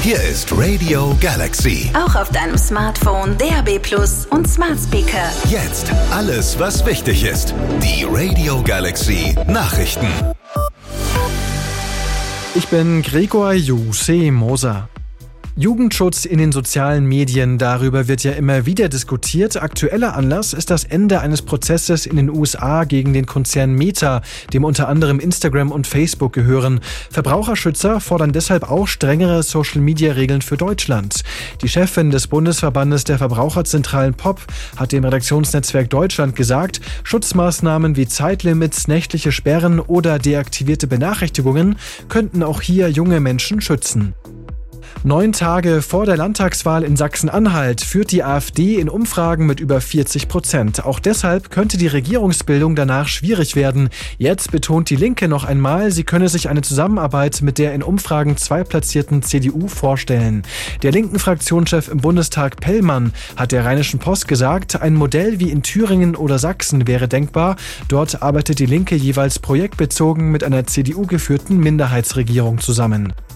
Hier ist Radio Galaxy. Auch auf deinem Smartphone, DAB+ und Smart Speaker. Jetzt alles, was wichtig ist. Die Radio Galaxy Nachrichten. Ich bin Gregor Moser. Jugendschutz in den sozialen Medien, darüber wird ja immer wieder diskutiert. Aktueller Anlass ist das Ende eines Prozesses in den USA gegen den Konzern Meta, dem unter anderem Instagram und Facebook gehören. Verbraucherschützer fordern deshalb auch strengere Social-Media-Regeln für Deutschland. Die Chefin des Bundesverbandes der Verbraucherzentralen POP hat dem Redaktionsnetzwerk Deutschland gesagt, Schutzmaßnahmen wie Zeitlimits, nächtliche Sperren oder deaktivierte Benachrichtigungen könnten auch hier junge Menschen schützen. 9 Tage vor der Landtagswahl in Sachsen-Anhalt führt die AfD in Umfragen mit über 40%. Auch deshalb könnte die Regierungsbildung danach schwierig werden. Jetzt betont die Linke noch einmal, sie könne sich eine Zusammenarbeit mit der in Umfragen zweitplatzierten CDU vorstellen. Der linken Fraktionschef im Bundestag Pellmann hat der Rheinischen Post gesagt, ein Modell wie in Thüringen oder Sachsen wäre denkbar. Dort arbeitet die Linke jeweils projektbezogen mit einer CDU-geführten Minderheitsregierung zusammen.